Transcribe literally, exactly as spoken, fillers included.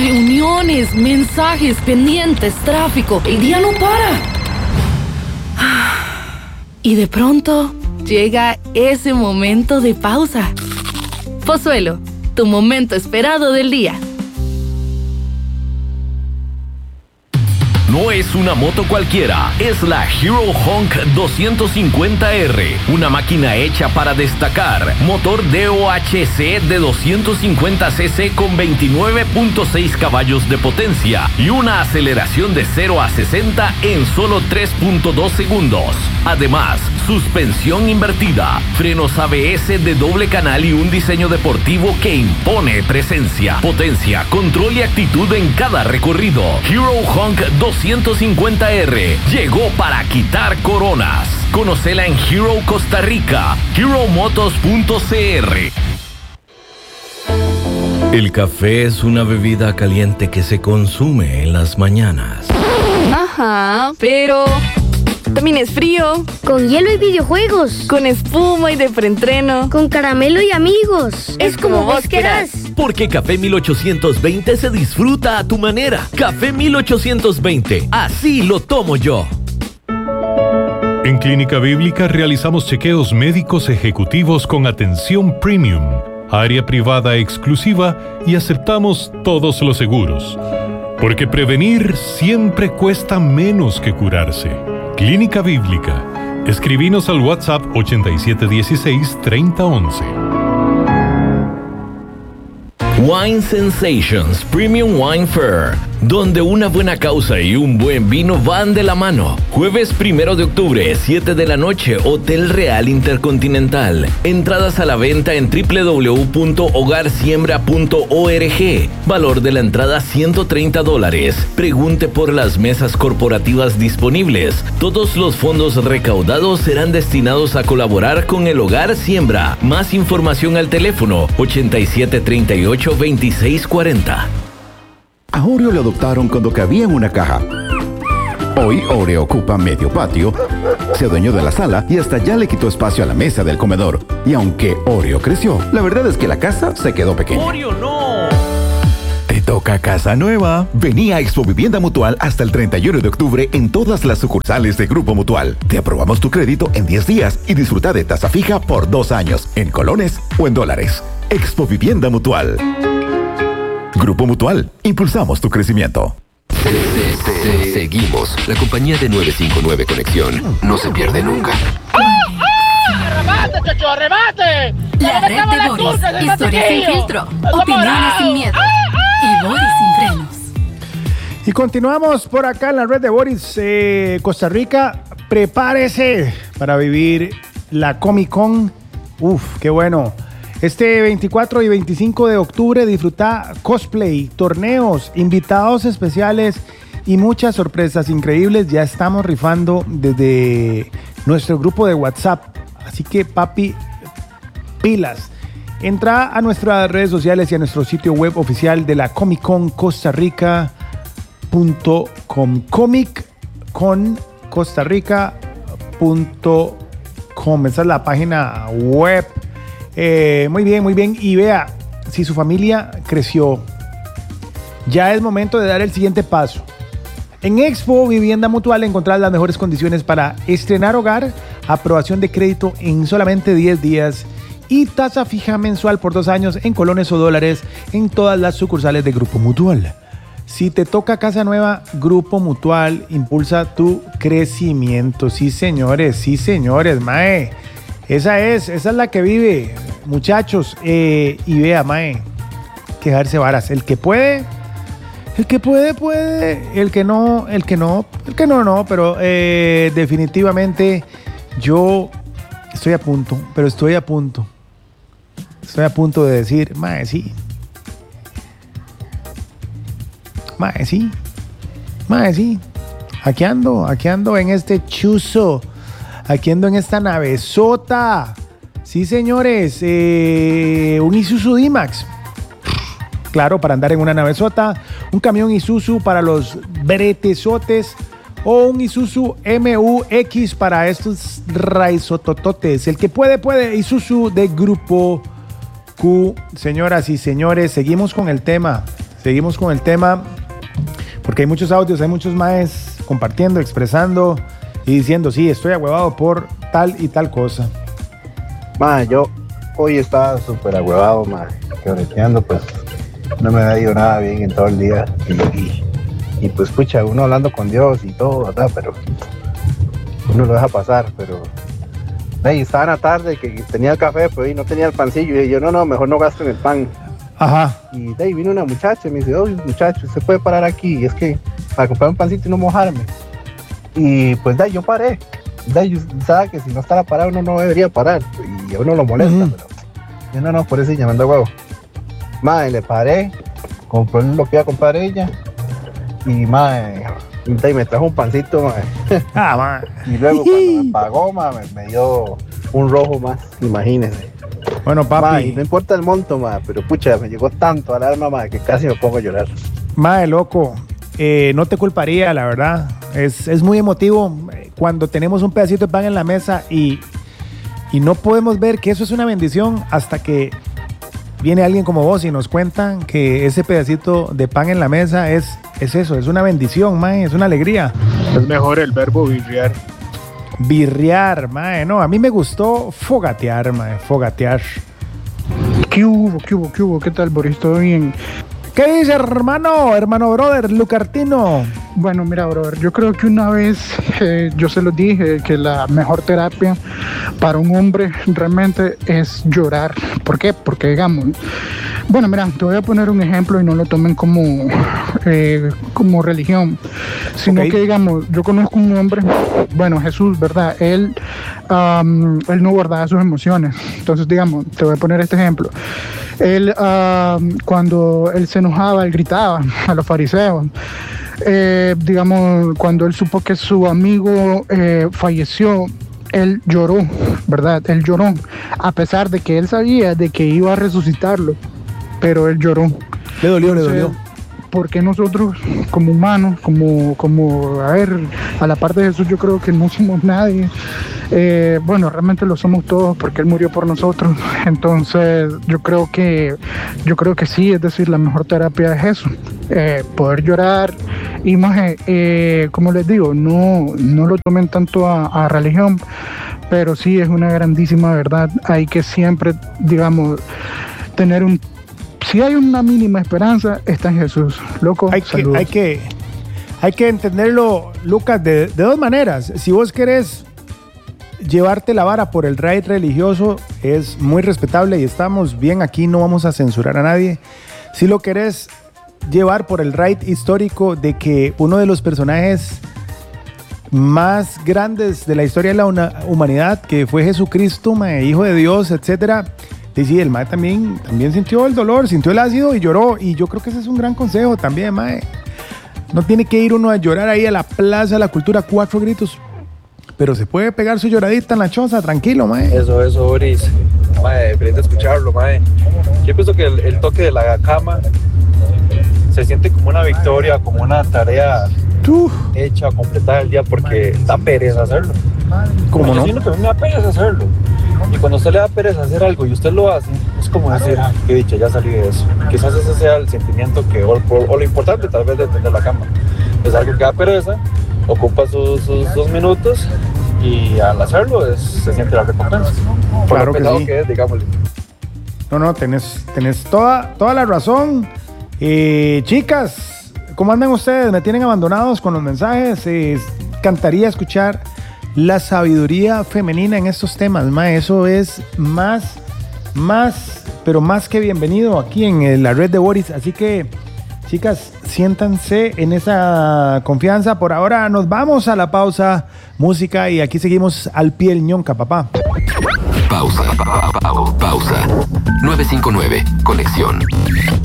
Reuniones, mensajes, pendientes, tráfico. El día no para. Y de pronto llega ese momento de pausa. Pozuelo, tu momento esperado del día. No es una moto cualquiera, es la Hero Honk doscientos cincuenta R, una máquina hecha para destacar. Motor D O H C de doscientos cincuenta cc con veintinueve punto seis caballos de potencia y una aceleración de cero a sesenta en solo tres punto dos segundos. Además, suspensión invertida, frenos A B S de doble canal y un diseño deportivo que impone presencia, potencia, control y actitud en cada recorrido. Hero Honk doscientos cincuenta R llegó para quitar coronas. Conócela en Hero Costa Rica, hero motos punto c r. El café es una bebida caliente que se consume en las mañanas. Ajá, pero también es frío. Con hielo y videojuegos. Con espuma y de preentreno. Con caramelo y amigos. Es, es como, como vos querás. Porque Café mil ochocientos veinte se disfruta a tu manera. Café mil ochocientos veinte, así lo tomo yo. En Clínica Bíblica realizamos chequeos médicos ejecutivos con atención premium, área privada exclusiva y aceptamos todos los seguros. Porque prevenir siempre cuesta menos que curarse. Clínica Bíblica. Escribinos al WhatsApp ochenta y siete dieciséis treinta once. Wine Sensations Premium Wine Fair, donde una buena causa y un buen vino van de la mano. Jueves primero de octubre, siete de la noche, Hotel Real Intercontinental. Entradas a la venta en doble u doble u doble u punto hogar siembra punto org. Valor de la entrada ciento treinta dólares. Pregunte por las mesas corporativas disponibles. Todos los fondos recaudados serán destinados a colaborar con el Hogar Siembra. Más información al teléfono ochenta y siete treinta y ocho veintiséis cuarenta. A Oreo lo adoptaron cuando cabía en una caja. Hoy Oreo ocupa medio patio, se adueñó de la sala y hasta ya le quitó espacio a la mesa del comedor. Y aunque Oreo creció, la verdad es que la casa se quedó pequeña. ¡Oreo no! Te toca casa nueva. Vení a Expo Vivienda Mutual hasta el treinta y uno de octubre en todas las sucursales de Grupo Mutual. Te aprobamos tu crédito en diez días y disfruta de tasa fija por dos años, en colones o en dólares. Expo Vivienda Mutual. Grupo Mutual, impulsamos tu crecimiento. Seguimos. La compañía de nueve cinco nueve Conexión no se pierde nunca. ¡Arrebate, chacho, arrebate! La red de Boris. Historias sin filtro. Opiniones sin miedo. Y Boris sin frenos. Y continuamos por acá en la red de Boris. Eh, Costa Rica, prepárese para vivir la Comic Con. Uf, qué bueno. Este veinticuatro y veinticinco de octubre disfruta cosplay, torneos, invitados especiales y muchas sorpresas increíbles. Ya estamos rifando desde nuestro grupo de WhatsApp. Así que, papi, pilas. Entra a nuestras redes sociales y a nuestro sitio web oficial de la Comic Con Costa Rica punto com. Comic Con Costa Rica punto com. Esa es la página web. Eh, muy bien, muy bien. Y vea, si su familia creció, ya es momento de dar el siguiente paso. En Expo Vivienda Mutual encontrarás las mejores condiciones para estrenar hogar, aprobación de crédito en solamente diez días y tasa fija mensual por dos años en colones o dólares en todas las sucursales de Grupo Mutual. Si te toca casa nueva, Grupo Mutual impulsa tu crecimiento. Sí, señores, sí, señores, mae. Esa es, esa es la que vive, muchachos. Eh, y vea, mae, quejarse varas. El que puede, el que puede, puede. El que no, el que no, el que no, no. Pero eh, definitivamente yo estoy a punto, pero estoy a punto. Estoy a punto de decir, mae, sí. Mae, sí. Mae, sí. Aquí ando, aquí ando en este chuzo. Aquí ando en esta navezota. Sí, señores. Eh, un Isuzu D-Max. Claro, para andar en una navezota. Un camión Isuzu para los bretesotes. O un Isuzu M U X para estos raizotototes. El que puede, puede. Isuzu de Grupo Q. Señoras y señores, seguimos con el tema. seguimos con el tema, porque hay muchos audios, hay muchos maes compartiendo, expresando y diciendo, sí, estoy agüevado por tal y tal cosa. Ma, yo hoy estaba súper agüevado, ma, que pues no me ha ido nada bien en todo el día y, y, y pues escucha, uno hablando con Dios y todo, ¿verdad? Pero uno lo deja pasar, pero hey, estaba en la tarde que tenía el café, pero ahí no tenía el pancillo y yo, no, no, mejor no gasto en el pan. Ajá. Y de ahí vino una muchacha y me dice, oye, muchacho, ¿usted puede parar aquí? Y es que para comprar un pancito y no mojarme. Y pues de ahí yo paré. De ahí yo sabía que si no estaba parado uno no debería parar y a uno lo molesta, uh-huh. Pero yo no, no, por eso ya me ando huevo. Madre, le paré, compré lo que iba a comprar ella y madre, y me trajo un pancito, madre. Ah, madre. Y luego cuando me pagó, madre, me dio un rojo más, imagínense. Bueno, papi. Madre, no importa el monto, madre, pero pucha, me llegó tanto al alma, madre, que casi me pongo a llorar. Madre, loco, eh, no te culparía, la verdad. Es, es muy emotivo cuando tenemos un pedacito de pan en la mesa y, y no podemos ver que eso es una bendición hasta que viene alguien como vos y nos cuentan que ese pedacito de pan en la mesa es, es eso, es una bendición, mae, es una alegría. Es mejor el verbo birrear. Birrear, mae, no, a mí me gustó fogatear, mae, fogatear. ¿Qué hubo, qué hubo, qué hubo? ¿Qué tal, Boris? ¿Todo bien? ¿Qué dice, hermano, hermano brother, Lucartino? Bueno, mira, brother, yo creo que una vez eh, yo se los dije que la mejor terapia para un hombre realmente es llorar. ¿Por qué? Porque, digamos, bueno, mira, te voy a poner un ejemplo y no lo tomen como, eh, como religión, sino okay. Que, digamos, yo conozco un hombre, bueno, Jesús, ¿verdad? Él, um, él no guardaba sus emociones. Entonces, digamos, te voy a poner este ejemplo. Él, uh, cuando él se enojaba, él gritaba a los fariseos. Eh, digamos, cuando él supo que su amigo eh, falleció, él lloró, ¿verdad? Él lloró, a pesar de que él sabía de que iba a resucitarlo, pero él lloró. Le dolió, Entonces, le dolió. Porque nosotros, como humanos, como, como, a ver, a la parte de Jesús, yo creo que no somos nadie. Eh, bueno, realmente lo somos todos porque Él murió por nosotros. Entonces, yo creo que, yo creo que sí, es decir, la mejor terapia es eso, eh, poder llorar. Y más, eh, como les digo, no, no lo tomen tanto a, a religión, pero sí es una grandísima verdad. Hay que siempre, digamos, tener un Si hay una mínima esperanza, está en Jesús. Loco, hay que, hay que, hay que entenderlo, Lucas, de, de dos maneras. Si vos querés llevarte la vara por el raid religioso, es muy respetable y estamos bien aquí, no vamos a censurar a nadie. Si lo querés llevar por el raid histórico de que uno de los personajes más grandes de la historia de la una, humanidad, que fue Jesucristo, mae, hijo de Dios, etcétera. Sí, sí, el mae también, también sintió el dolor, sintió el ácido y lloró. Y yo creo que ese es un gran consejo también, mae. No tiene que ir uno a llorar ahí a la Plaza de la Cultura, cuatro gritos. Pero se puede pegar su lloradita en la choza, tranquilo, mae. Eso, eso, Boris. Mae, feliz de escucharlo, mae. Yo pienso que el, el toque de la cama se siente como una victoria, como una tarea Uf. hecha, completada el día, porque da pereza hacerlo. ¿Cómo no? Yo siento que a mí me da pereza hacerlo. Y cuando a usted le da pereza hacer algo y usted lo hace, es como decir, ah, qué dicha, ya salí de eso. Quizás ese sea el sentimiento que, o, o lo importante tal vez de tender la cama. Es algo que da pereza, ocupa sus, sus dos minutos y al hacerlo es, se siente la recompensa. Por claro lo que sí. que es, digámosle. No, no, tenés, tenés toda, toda la razón. Eh, chicas, ¿cómo andan ustedes? ¿Me tienen abandonados con los mensajes? Eh, cantaría escuchar la sabiduría femenina en estos temas, ma, eso es más, más, pero más que bienvenido aquí en la red de Boris. Así que, chicas, siéntanse en esa confianza. Por ahora nos vamos a la pausa, música, y aquí seguimos al pie del ñonca, papá. Pausa, pa, pa, pa, pausa. nueve cinco nueve, conexión.